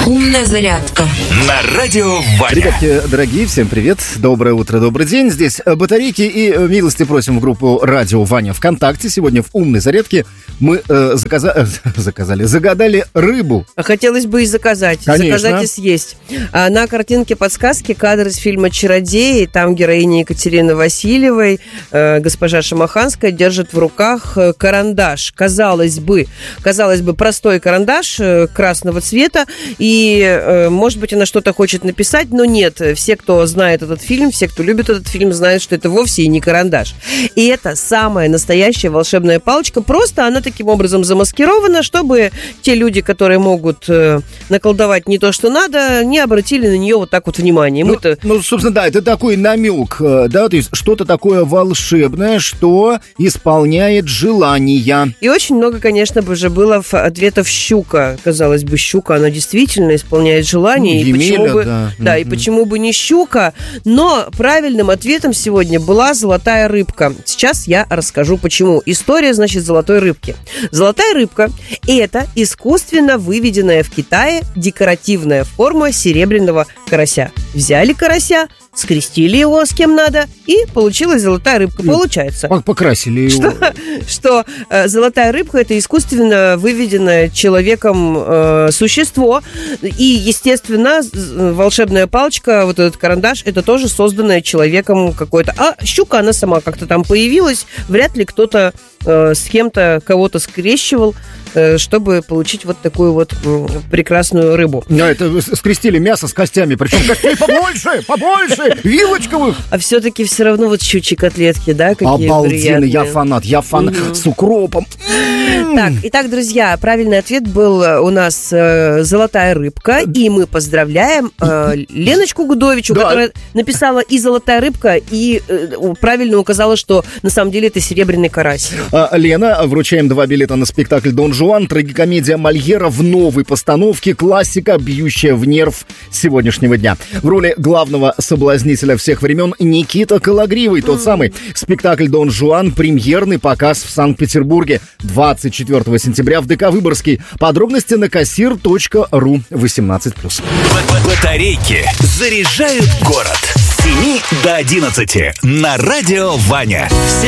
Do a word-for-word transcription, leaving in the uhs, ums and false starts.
Умная зарядка на радио Ваня. Ребятки, дорогие, всем привет. Доброе утро, добрый день. Здесь батарейки и милости просим в группу радио Ваня ВКонтакте. Сегодня в умной зарядке мы э, заказа... э, заказали, загадали рыбу. А хотелось бы и заказать. Конечно. Заказать и съесть. А на картинке подсказки кадр из фильма «Чародеи». Там героиня Екатерины Васильевой, э, госпожа Шамаханская, держит в руках карандаш. Казалось бы, казалось бы, простой карандаш э, красного цвета. И, э, может быть, она что-то хочет написать, но нет. Все, кто знает этот фильм, все, кто любит этот фильм, знают, что это вовсе и не карандаш. И это самая настоящая волшебная палочка. Просто она таким образом замаскирована, чтобы те люди, которые могут э, наколдовать не то, что надо, не обратили на нее вот так вот внимание. Ну, Мы-то... ну, собственно, да, это такой намек, да, то есть что-то такое волшебное, что исполняет желания. И очень много, конечно, уже было ответов щука. Казалось бы, щука, она действительно исполняет желания. Ну, и почему Емеля, бы, да. да, и почему бы не щука? Но правильным ответом сегодня была золотая рыбка. Сейчас я расскажу, почему. История, значит, золотой рыбки. Золотая рыбка – это искусственно выведенная в Китае декоративная форма серебряного карася. Взяли карася, скрестили его с кем надо, и получилась золотая рыбка. Получается. Покрасили его. Что, что э, золотая рыбка – это искусственно выведенное человеком э, существо. И, естественно, волшебная палочка, вот этот карандаш, это тоже созданное человеком какое-то. А щука, она сама как-то там появилась. Вряд ли кто-то э, с кем-то кого-то скрещивал, э, чтобы получить вот такую вот э, прекрасную рыбу. Да, это скрестили мясо с костями, причем костей побольше, побольше, вилочковых. А все-таки все равно вот щучьи котлетки, да, какие Обалденно, приятные. я фанат, я фанат Мгм. с укропом. Так, итак, друзья, правильный ответ был у нас э, «Золотая рыбка», и мы поздравляем э, Леночку Гудовичу, Да. которая написала и «Золотая рыбка», и э, правильно указала, что на самом деле это серебряный карась. А, Лена, вручаем два билета на спектакль «Дон Жуан». Трагикомедия Мольера в новой постановке. Классика, бьющая в нерв сегодняшнего дня. В роли главного соблазнителя всех времен Никита Кологривый. Тот самый. Спектакль «Дон Жуан». Премьерный показ в Санкт-Петербурге. двадцать четвёртого сентября в ДК Выборгский. Подробности на кассир точка ру. восемнадцать плюс. Батарейки заряжают город с семи до одиннадцати на радио Ваня. Все